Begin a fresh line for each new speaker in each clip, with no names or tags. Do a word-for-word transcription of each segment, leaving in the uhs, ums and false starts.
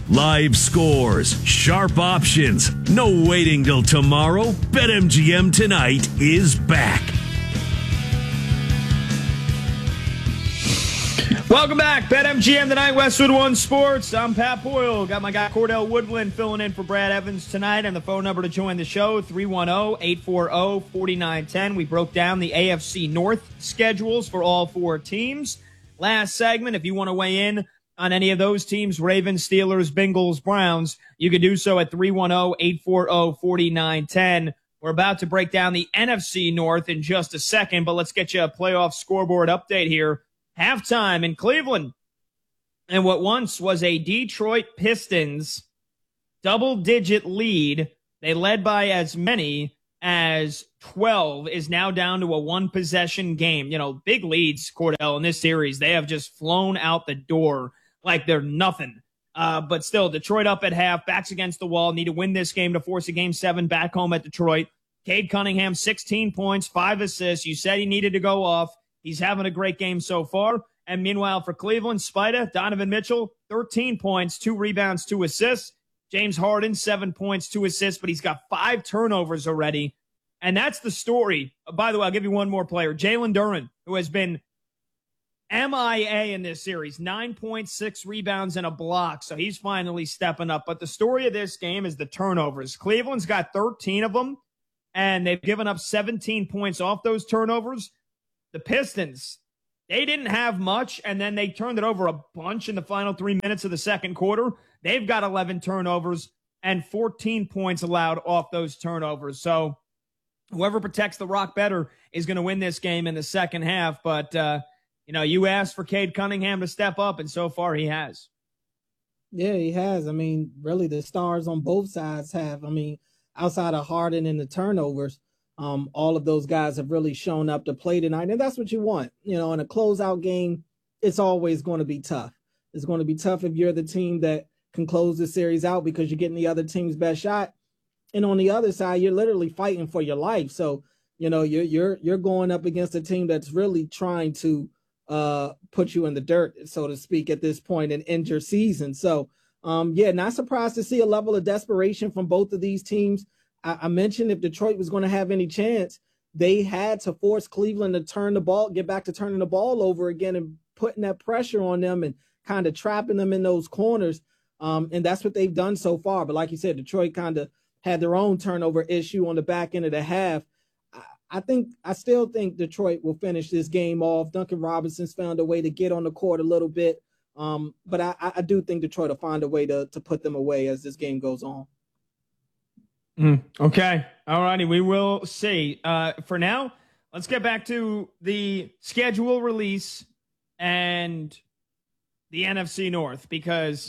Live scores, sharp options, no waiting till tomorrow. BetMGM Tonight is back.
Welcome back. BetMGM Tonight, Westwood One Sports. I'm Pat Boyle. Got my guy Cordell Woodland filling in for Brad Evans tonight. And the phone number to join the show, three one zero, eight four zero, four nine one zero. We broke down the A F C North schedules for all four teams. Last segment, if you want to weigh in on any of those teams, Ravens, Steelers, Bengals, Browns, you can do so at three one zero, eight four zero, four nine one zero. We're about to break down the N F C North in just a second, but let's get you a playoff scoreboard update here. Halftime in Cleveland, and what once was a Detroit Pistons double-digit lead, they led by as many as twelve, is now down to a one-possession game. You know, big leads, Cordell, in this series. They have just flown out the door like they're nothing. Uh, but still, Detroit up at half, backs against the wall, need to win this game to force a game seven back home at Detroit. Cade Cunningham, sixteen points, five assists. You said he needed to go off. He's having a great game so far. And meanwhile, for Cleveland, Spida, Donovan Mitchell, thirteen points, two rebounds, two assists. James Harden, seven points, two assists, but he's got five turnovers already. And that's the story. By the way, I'll give you one more player. Jalen Duren, who has been M I A in this series, nine point six rebounds and a block. So he's finally stepping up. But the story of this game is the turnovers. Cleveland's got thirteen of them, and they've given up seventeen points off those turnovers. The Pistons, they didn't have much, and then they turned it over a bunch in the final three minutes of the second quarter. They've got eleven turnovers and fourteen points allowed off those turnovers. So whoever protects the rock better is going to win this game in the second half. But, uh, you know, you asked for Cade Cunningham to step up, and so far he has.
Yeah, he has. I mean, really the stars on both sides have. I mean, outside of Harden and the turnovers, Um, all of those guys have really shown up to play tonight, and that's what you want. You know, in a closeout game, it's always going to be tough. It's going to be tough if you're the team that can close the series out because you're getting the other team's best shot. And on the other side, you're literally fighting for your life. So, you know, you're you're you're going up against a team that's really trying to uh, put you in the dirt, so to speak, at this point and end your season. So, um, yeah, not surprised to see a level of desperation from both of these teams. I mentioned if Detroit was going to have any chance, they had to force Cleveland to turn the ball, get back to turning the ball over again and putting that pressure on them and kind of trapping them in those corners. Um, and that's what they've done so far. But like you said, Detroit kind of had their own turnover issue on the back end of the half. I, I think I still think Detroit will finish this game off. Duncan Robinson's found a way to get on the court a little bit. Um, but I, I do think Detroit will find a way to, to put them away as this game goes on.
Mm, okay. All righty. We will see. Uh, for now, let's get back to the schedule release and the N F C North, because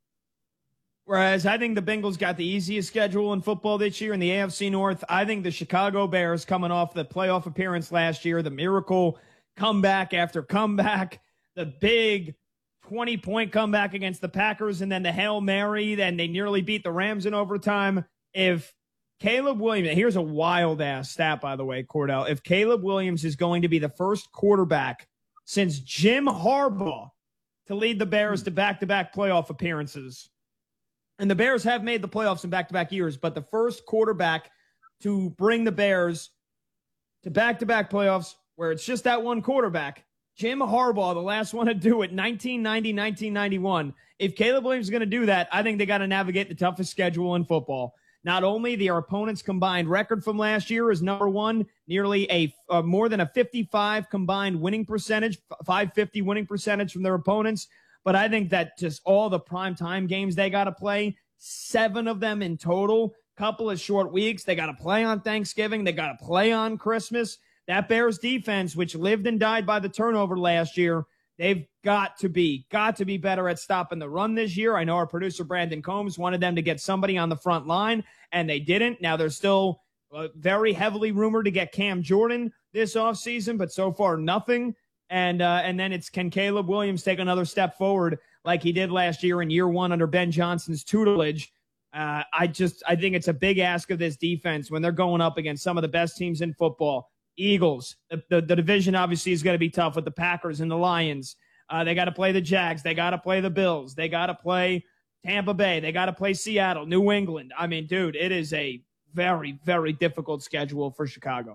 whereas I think the Bengals got the easiest schedule in football this year in the A F C North, I think the Chicago Bears, coming off the playoff appearance last year, the miracle comeback after comeback, the big twenty-point comeback against the Packers, and then the Hail Mary, and they nearly beat the Rams in overtime. If Caleb Williams, here's a wild-ass stat, by the way, Cordell. If Caleb Williams is going to be the first quarterback since Jim Harbaugh to lead the Bears to back-to-back playoff appearances, and the Bears have made the playoffs in back-to-back years, but the first quarterback to bring the Bears to back-to-back playoffs where it's just that one quarterback, Jim Harbaugh, the last one to do it, nineteen ninety, nineteen ninety-one. If Caleb Williams is going to do that, I think they got to navigate the toughest schedule in football. Not only their opponents' combined record from last year is number one, nearly a uh, more than a fifty-five combined winning percentage, five fifty winning percentage from their opponents, but I think that just all the primetime games they got to play, seven of them in total, couple of short weeks, they got to play on Thanksgiving, they got to play on Christmas. That Bears defense, which lived and died by the turnover last year, they've got to be, got to be better at stopping the run this year. I know our producer, Brandon Combs, wanted them to get somebody on the front line, and they didn't. Now they're still uh, very heavily rumored to get Cam Jordan this offseason, but so far nothing. And uh, and then it's, can Caleb Williams take another step forward like he did last year in year one under Ben Johnson's tutelage? Uh, I just, I think it's a big ask of this defense when they're going up against some of the best teams in football. Eagles, the, the, the division obviously is going to be tough with the Packers and the Lions. Uh, they got to play the Jags. They got to play the Bills. They got to play Tampa Bay. They got to play Seattle, New England. I mean, dude, it is a very, very difficult schedule for Chicago.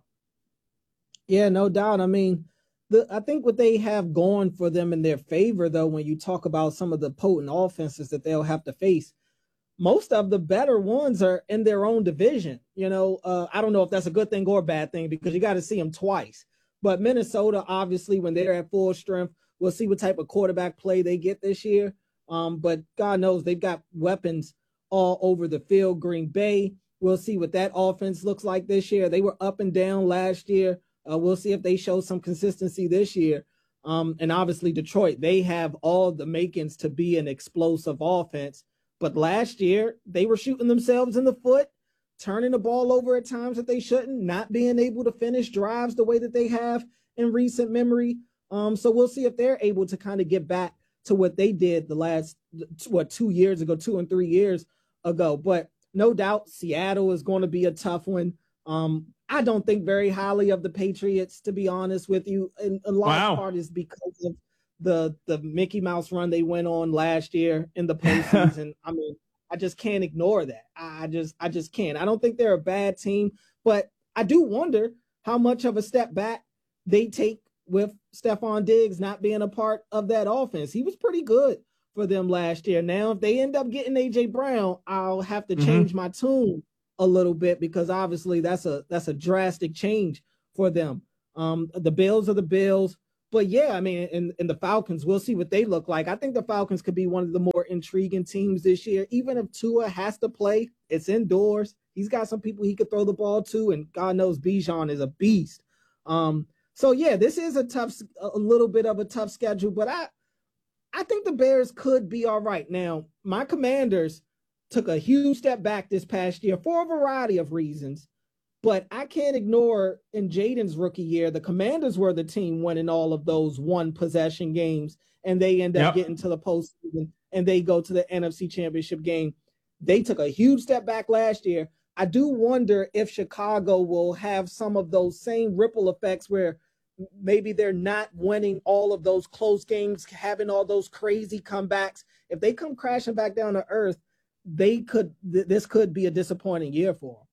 Yeah, no doubt. I mean, the I think what they have going for them in their favor, though, when you talk about some of the potent offenses that they'll have to face, most of the better ones are in their own division. You know, uh, I don't know if that's a good thing or a bad thing because you got to see them twice. But Minnesota, obviously, when they're at full strength, we'll see what type of quarterback play they get this year. Um, but God knows they've got weapons all over the field. Green Bay, we'll see what that offense looks like this year. They were up and down last year. Uh, we'll see if they show some consistency this year. Um, and obviously Detroit, they have all the makings to be an explosive offense. But last year, they were shooting themselves in the foot, turning the ball over at times that they shouldn't, not being able to finish drives the way that they have in recent memory. Um, so we'll see if they're able to kind of get back to what they did the last, what, two years ago, two and three years ago. But no doubt Seattle is going to be a tough one. Um, I don't think very highly of the Patriots, to be honest with you. And a large
wow.
part is because of the the Mickey Mouse run they went on last year in the postseason. I mean, I just can't ignore that. I just I just can't. I don't think they're a bad team, but I do wonder how much of a step back they take with Stephon Diggs not being a part of that offense. He was pretty good for them last year. Now, if they end up getting A J Brown, I'll have to change mm-hmm. my tune a little bit because obviously that's a that's a drastic change for them. Um, the Bills are the Bills. But yeah, I mean, in, in the Falcons, we'll see what they look like. I think the Falcons could be one of the more intriguing teams this year. Even if Tua has to play, it's indoors. He's got some people he could throw the ball to, and God knows Bijan is a beast. Um, so yeah, this is a tough, a little bit of a tough schedule, but I, I think the Bears could be all right. Now, my Commanders took a huge step back this past year for a variety of reasons. But I can't ignore in Jaden's rookie year, the Commanders were the team winning all of those one possession games, and they end up yep. getting to the postseason and they go to the N F C Championship game. They took a huge step back last year. I do wonder if Chicago will have some of those same ripple effects where maybe they're not winning all of those close games, having all those crazy comebacks. If they come crashing back down to earth, they could. Th- this could be a disappointing year for them.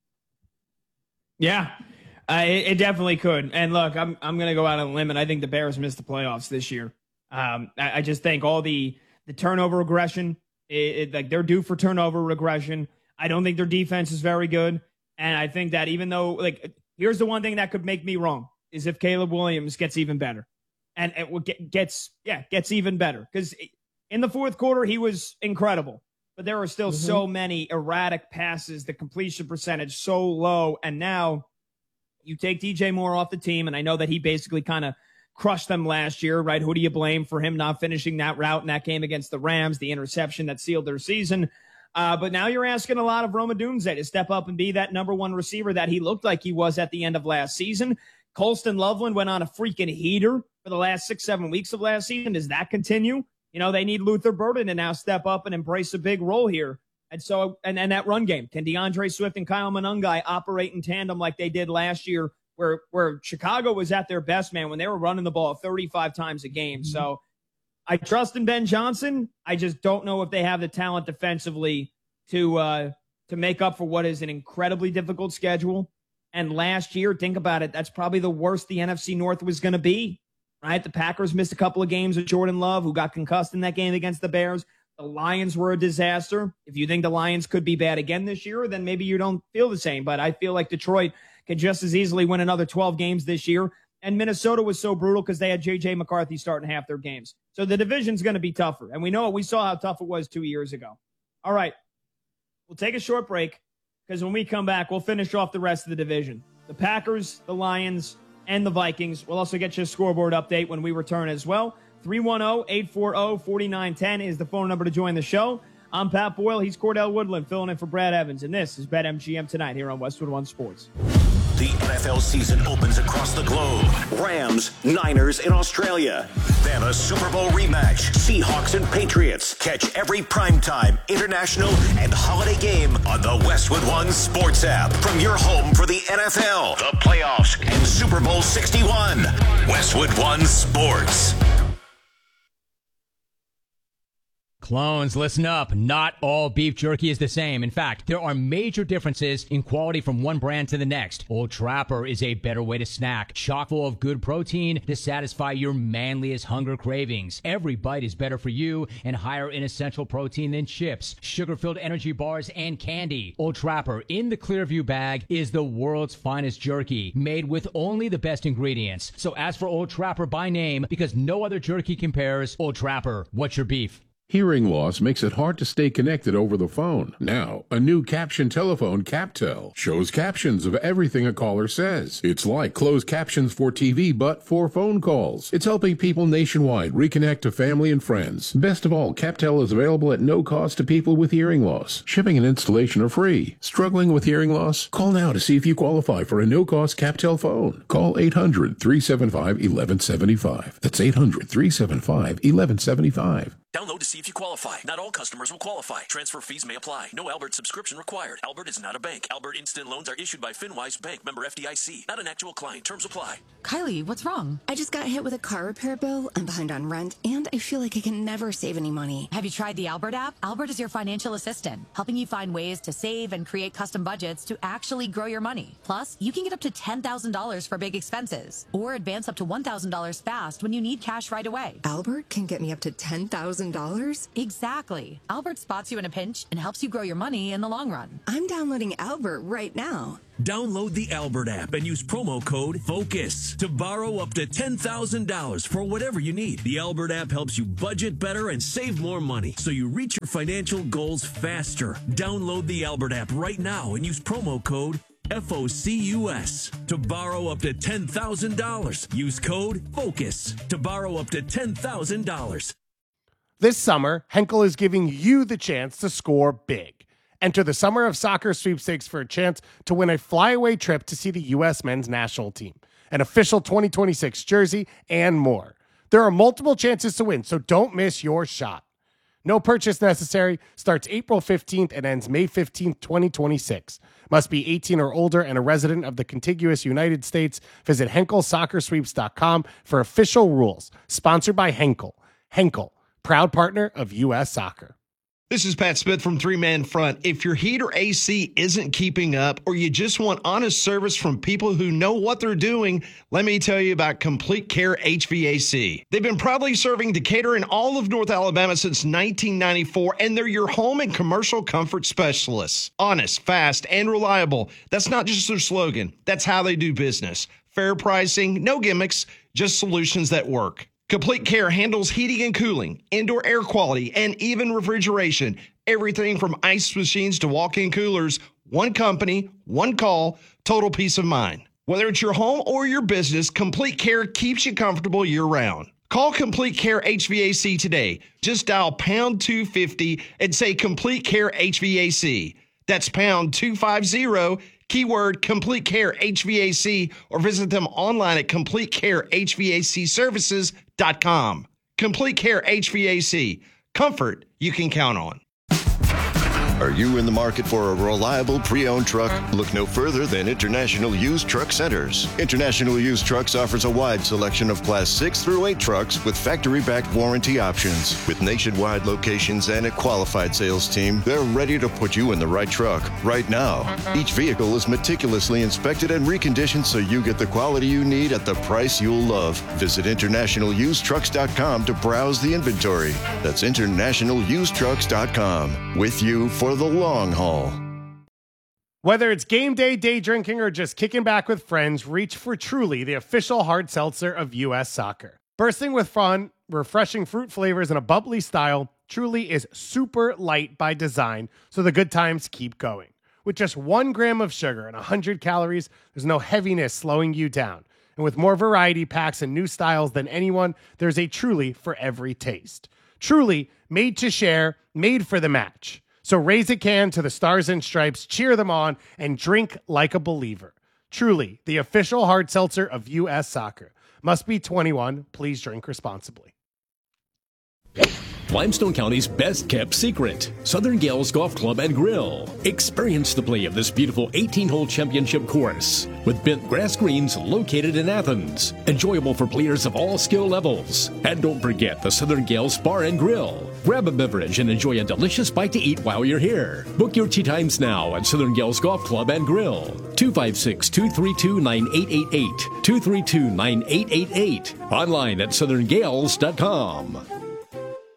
Yeah, uh, it, it definitely could. And look, I'm I'm going to go out on a limb, and I think the Bears missed the playoffs this year. Um, I, I just think all the the turnover regression, it, it, like they're due for turnover regression. I don't think their defense is very good, and I think that even though, like, here's the one thing that could make me wrong is if Caleb Williams gets even better, and it get, gets yeah gets even better because in the fourth quarter he was incredible. But there are still mm-hmm. so many erratic passes, the completion percentage so low. And now you take D J Moore off the team, and I know that he basically kind of crushed them last year, right? Who do you blame for him not finishing that route in that game against the Rams, the interception that sealed their season? Uh, but now you're asking a lot of Rome Odunze to step up and be that number one receiver that he looked like he was at the end of last season. Colston Loveland went on a freaking heater for the last six, seven weeks of last season. Does that continue? You know, they need Luther Burden to now step up and embrace a big role here. And so, and, and that run game, can DeAndre Swift and Kyle Monangai operate in tandem like they did last year where, where Chicago was at their best, man, when they were running the ball thirty-five times a game. Mm-hmm. So I trust in Ben Johnson. I just don't know if they have the talent defensively to, uh, to make up for what is an incredibly difficult schedule. And last year, think about it, that's probably the worst the N F C North was going to be. Right, the Packers missed a couple of games with Jordan Love, who got concussed in that game against the Bears. The Lions were a disaster. If you think the Lions could be bad again this year, then maybe you don't feel the same. But I feel like Detroit could just as easily win another twelve games this year. And Minnesota was so brutal because they had J J McCarthy starting half their games. So the division's going to be tougher. And we know it. We saw how tough it was two years ago. All right, we'll take a short break because when we come back, we'll finish off the rest of the division. The Packers, the Lions, and the Vikings. We'll also get you a scoreboard update when we return as well. three one zero, eight four zero, four nine one zero is the phone number to join the show. I'm Pat Boyle. He's Cordell Woodland filling in for Brad Evans. And this is BetMGM Tonight here on Westwood One Sports.
The N F L season opens across the globe. Rams, Niners in Australia. Then a Super Bowl rematch. Seahawks and Patriots. Catch every primetime, international, and holiday game on the Westwood One Sports app. From your home for the N F L, the playoffs, and Super Bowl sixty-one. Westwood One Sports.
Clones, listen up. Not all beef jerky is the same. In fact, there are major differences in quality from one brand to the next. Old Trapper is a better way to snack, chock full of good protein to satisfy your manliest hunger cravings. Every bite is better for you and higher in essential protein than chips, sugar-filled energy bars, and candy. Old Trapper in the Clearview bag is the world's finest jerky, made with only the best ingredients. So ask for Old Trapper by name because no other jerky compares. Old Trapper, what's your beef?
Hearing loss makes it hard to stay connected over the phone. Now, a new caption telephone, CapTel, shows captions of everything a caller says. It's like closed captions for T V, but for phone calls. It's helping people nationwide reconnect to family and friends. Best of all, CapTel is available at no cost to people with hearing loss. Shipping and installation are free. Struggling with hearing loss? Call now to see if you qualify for a no-cost CapTel phone. Call eight hundred, three seven five, one one seven five. That's eight hundred, three seven five, one one seven five.
Download to see if you qualify. Not all customers will qualify. Transfer fees may apply. No Albert subscription required. Albert is not a bank. Albert Instant Loans are issued by FinWise Bank, member F D I C. Not an actual client. Terms apply.
Kylie, what's wrong? I just got hit with a car repair bill. I'm behind on rent, and I feel like I can never save any money.
Have you tried the Albert app? Albert is your financial assistant, helping you find ways to save and create custom budgets to actually grow your money. Plus, you can get up to ten thousand dollars for big expenses, or advance up to one thousand dollars fast when you need cash right away.
Albert can get me up to ten thousand dollars?
Exactly. Albert spots you in a pinch and helps you grow your money in the long run.
I'm downloading Albert right now.
Download the Albert app and use promo code FOCUS to borrow up to ten thousand dollars for whatever you need. The Albert app helps you budget better and save more money so you reach your financial goals faster. Download the Albert app right now and use promo code FOCUS to borrow up to ten thousand dollars. Use code FOCUS to borrow up to ten thousand dollars.
This summer, Henkel is giving you the chance to score big. Enter the Summer of Soccer sweepstakes for a chance to win a flyaway trip to see the U S men's national team, an official twenty twenty-six jersey, and more. There are multiple chances to win, so don't miss your shot. No purchase necessary. Starts April fifteenth and ends May fifteenth, twenty twenty-six. Must be eighteen or older and a resident of the contiguous United States. Visit Henkel Soccer Sweeps dot com for official rules. Sponsored by Henkel. Henkel, proud partner of U S Soccer.
This is Pat Smith from Three Man Front. If your heat or A C isn't keeping up, or you just want honest service from people who know what they're doing, let me tell you about Complete Care H V A C. They've been proudly serving Decatur and all of North Alabama since nineteen ninety-four, and they're your home and commercial comfort specialists. Honest, fast, and reliable. That's not just their slogan. That's how they do business. Fair pricing, no gimmicks, just solutions that work. Complete Care handles heating and cooling, indoor air quality, and even refrigeration. Everything from ice machines to walk-in coolers. One company, one call, total peace of mind. Whether it's your home or your business, Complete Care keeps you comfortable year-round. Call Complete Care H V A C today. Just dial pound two fifty and say Complete Care H V A C. That's pound two fifty, keyword Complete Care H V A C, or visit them online at complete care h v a c services dot com. Complete Care H V A C. Comfort you can count on.
Are you in the market for a reliable pre-owned truck? Look no further than International Used Truck Centers. International Used Trucks offers a wide selection of Class six through eight trucks with factory-backed warranty options. With nationwide locations and a qualified sales team, they're ready to put you in the right truck right now. Each vehicle is meticulously inspected and reconditioned so you get the quality you need at the price you'll love. Visit international used trucks dot com to browse the inventory. That's international used trucks dot com. With you for the long haul.
Whether it's game day, day drinking, or just kicking back with friends, reach for Truly, the official hard seltzer of U S Soccer. Bursting with fun, refreshing fruit flavors, and a bubbly style, Truly is super light by design, so the good times keep going. With just one gram of sugar and one hundred calories, there's no heaviness slowing you down. And with more variety packs and new styles than anyone, there's a Truly for every taste. Truly, made to share, made for the match. So raise a can to the Stars and Stripes, cheer them on, and drink like a believer. Truly, the official hard seltzer of U S Soccer. Must be twenty-one. Please drink responsibly.
Limestone County's best-kept secret, Southern Gales Golf Club and Grill. Experience the play of this beautiful eighteen-hole championship course with bent grass greens located in Athens. Enjoyable for players of all skill levels. And don't forget the Southern Gales Bar and Grill. Grab a beverage and enjoy a delicious bite to eat while you're here. Book your tee times now at Southern Gales Golf Club and Grill. two five six, two three two, nine eight eight eight. two three two, nine eight eight eight. Online at southern gales dot com.